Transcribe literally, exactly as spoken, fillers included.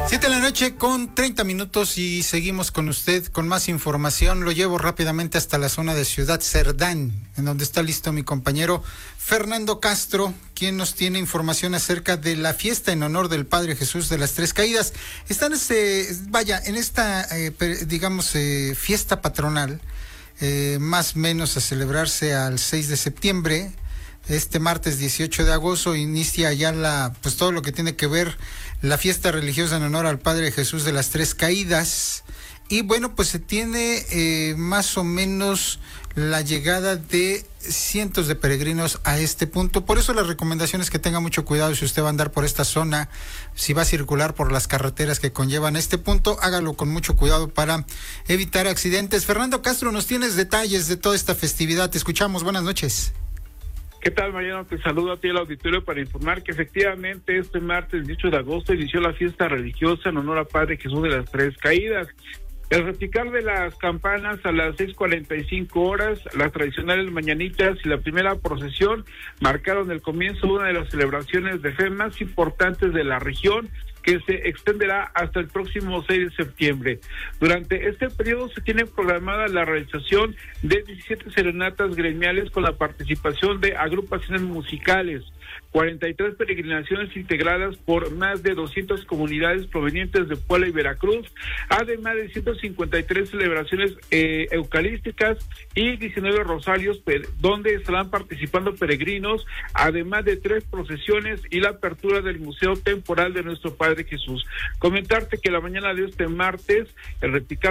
Siete de la noche con treinta minutos y seguimos con usted con más información. Lo llevo rápidamente hasta la zona de Ciudad Cerdán, en donde está listo mi compañero Fernando Castro, quien nos tiene información acerca de la fiesta en honor del Padre Jesús de las Tres Caídas. Están, este, vaya, en esta, eh, digamos, eh, fiesta patronal, eh, más o menos a celebrarse al seis de septiembre. Este martes dieciocho de agosto inicia ya la, pues todo lo que tiene que ver la fiesta religiosa en honor al Padre Jesús de las Tres Caídas. Y bueno, pues se tiene eh, más o menos la llegada de cientos de peregrinos a este punto. Por eso la recomendación es que tenga mucho cuidado si usted va a andar por esta zona, si va a circular por las carreteras que conllevan este punto, hágalo con mucho cuidado para evitar accidentes. Fernando Castro, nos tienes detalles de toda esta festividad. Te escuchamos. Buenas noches. ¿Qué tal, Mariano? Te saludo a ti al auditorio para informar que efectivamente este martes dieciocho de agosto inició la fiesta religiosa en honor al Padre Jesús de las Tres Caídas. El repicar de las campanas a las seis cuarenta y cinco horas, las tradicionales mañanitas y la primera procesión marcaron el comienzo de una de las celebraciones de fe más importantes de la región, que se extenderá hasta el próximo seis de septiembre. Durante este periodo se tiene programada la realización de diecisiete serenatas gremiales con la participación de agrupaciones musicales, cuarenta y tres peregrinaciones integradas por más de doscientas comunidades provenientes de Puebla y Veracruz, además de ciento cincuenta y tres celebraciones eh, eucarísticas y diecinueve rosarios donde estarán participando peregrinos, además de tres procesiones y la apertura del Museo Temporal de Nuestro Padre Jesús. Comentarte que la mañana de este martes, el repicar